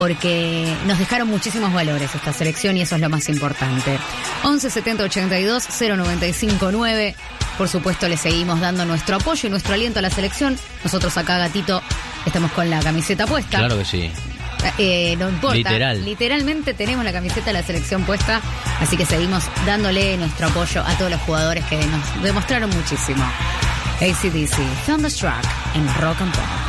porque nos dejaron muchísimos valores esta selección y eso es lo más importante. 11 70 82 095 9. Por supuesto, le seguimos dando nuestro apoyo y nuestro aliento a la selección. Nosotros acá, Gatito, estamos con la camiseta puesta. Claro que sí. No importa. Literalmente tenemos la camiseta de la selección puesta, así que seguimos dándole nuestro apoyo a todos los jugadores que nos demostraron muchísimo. AC/DC, Thunderstruck en Rock and Pop.